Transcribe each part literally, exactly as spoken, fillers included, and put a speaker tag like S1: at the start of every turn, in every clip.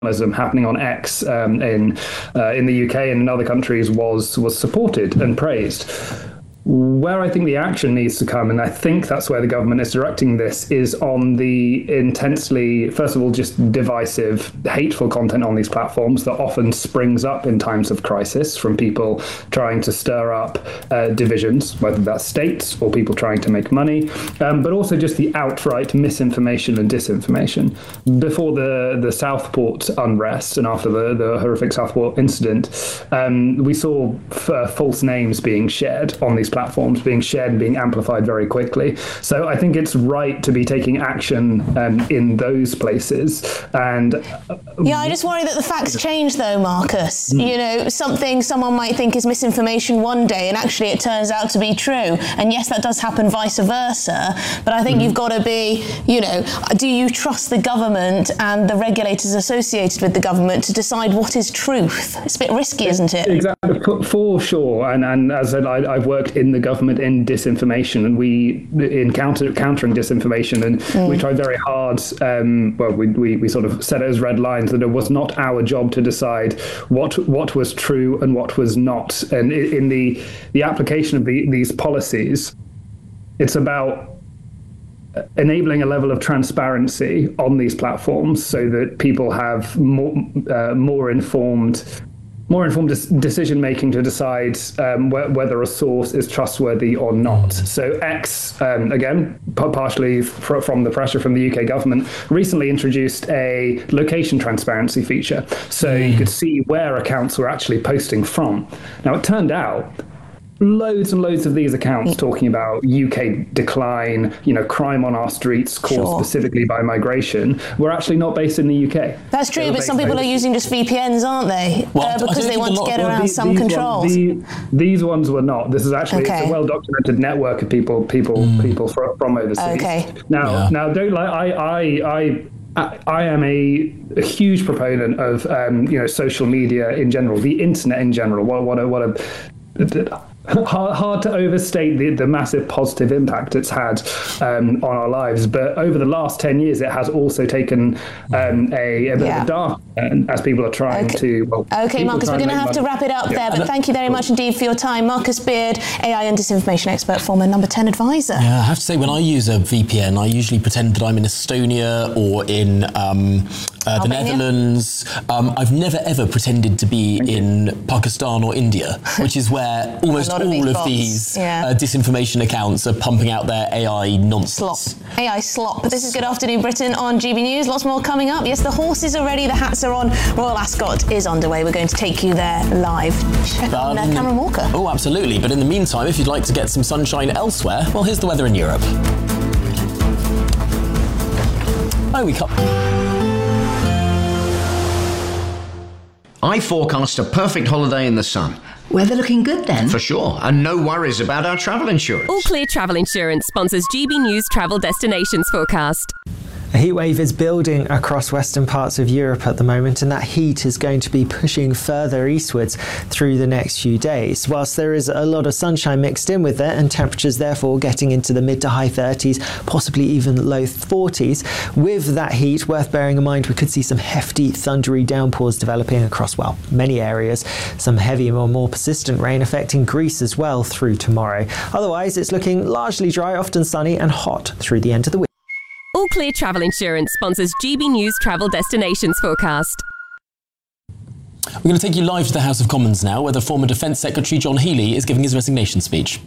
S1: happening on X um, in uh, in the U K and in other countries was was supported and praised. Where I think the action needs to come, and I think that's where the government is directing this, is on the intensely, first of all, just divisive, hateful content on these platforms that often springs up in times of crisis from people trying to stir up uh, divisions, whether that's states or people trying to make money, um, but also just the outright misinformation and disinformation. Before the, the Southport unrest and after the, the horrific Southport incident, um, we saw f- uh, false names being shared on these platforms, being shared and being amplified very quickly. So I think it's right to be taking action um, in those places. And uh,
S2: yeah, I just worry that the facts change though, Marcus. Mm. You know, something someone might think is misinformation one day and actually it turns out to be true. And yes, that does happen vice versa. But I think mm. you've got to be, you know, do you trust the government and the regulators associated with the government to decide what is truth? It's a bit risky, isn't it?
S1: Exactly, for, for sure. And, and as I said, I, I've worked in the government in disinformation, and we in counter, countering disinformation, and mm. we tried very hard. Um, well, we, we we sort of set it as red lines that it was not our job to decide what what was true and what was not. And in the the application of the, these policies, it's about enabling a level of transparency on these platforms so that people have more uh, more informed. more informed decision making to decide um, wh- whether a source is trustworthy or not. So X, um, again, p- partially fr- from the pressure from the U K government, recently introduced a location transparency feature. So mm. you could see where accounts were actually posting from. Now, it turned out loads and loads of these accounts talking about U K decline, you know, crime on our streets caused sure. specifically by migration, were actually not based in the U K.
S2: That's true, but some people are using just V P Ns, aren't they? Well, uh, because they want to get around these, some these controls.
S1: Ones, these, these ones were not. This is actually okay. It's a well-documented network of people, people, mm. people from, from overseas.
S2: Okay.
S1: Now,
S2: yeah.
S1: now, don't like I, I, I. I am a, a huge proponent of um, you know, social media in general, the internet in general. What, what a what a Hard, hard to overstate the, the massive positive impact it's had um, on our lives. But over the last ten years, it has also taken um, a, a bit yeah. of a dark turn as people are trying
S2: okay.
S1: to... Well,
S2: OK, Marcus, we're going to have money. to wrap it up yeah. there. But thank you very much indeed for your time. Marcus Beard, A I and disinformation expert, former Number ten advisor.
S3: Yeah, I have to say, when I use a V P N, I usually pretend that I'm in Estonia or in um, uh, the Netherlands. Um, I've never, ever pretended to be in Pakistan or India, which is where almost all of, of these yeah. uh, disinformation accounts are pumping out their A I nonsense.
S2: Slop. A I slop. But this is Good Afternoon Britain on G B News. Lots more coming up. Yes, the horses are ready. The hats are on. Royal Ascot is underway. We're going to take you there live. Check um, on uh, Cameron Walker.
S3: Oh, absolutely. But in the meantime, if you'd like to get some sunshine elsewhere, well, here's the weather in Europe. Oh, we can't...
S4: I forecast a perfect holiday in the sun.
S5: Weather looking good then?
S4: For sure, and no worries about our travel insurance.
S6: All Clear Travel Insurance sponsors G B News Travel Destinations Forecast.
S7: A heatwave is building across western parts of Europe at the moment, and that heat is going to be pushing further eastwards through the next few days. Whilst there is a lot of sunshine mixed in with it, and temperatures therefore getting into the mid to high thirties, possibly even low forties, with that heat, worth bearing in mind, we could see some hefty thundery downpours developing across, well, many areas. Some heavy or more persistent rain affecting Greece as well through tomorrow. Otherwise, it's looking largely dry, often sunny and hot through the end of the week.
S6: All Clear Travel Insurance sponsors G B News Travel Destinations Forecast.
S3: We're going to take you live to the House of Commons now, where the former Defence Secretary John Healey is giving his resignation speech.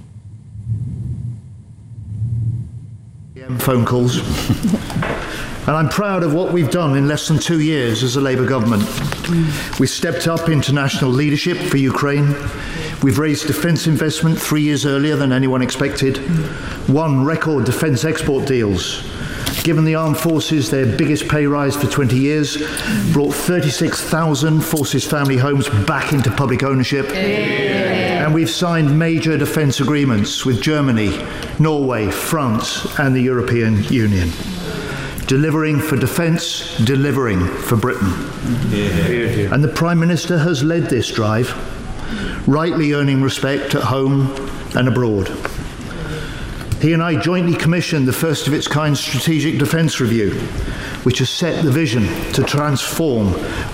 S8: Phone calls. And I'm proud of what we've done in less than two years as a Labour government. We stepped up international leadership for Ukraine. We've raised defence investment three years earlier than anyone expected. Won record defence export deals. Given the armed forces their biggest pay rise for twenty years. Brought thirty-six thousand Forces family homes back into public ownership. Yeah. And we've signed major defence agreements with Germany, Norway, France and the European Union. Delivering for defence, delivering for Britain. Yeah. And the Prime Minister has led this drive, rightly earning respect at home and abroad. He and I jointly commissioned the first of its kind Strategic Defence Review, which has set the vision to transform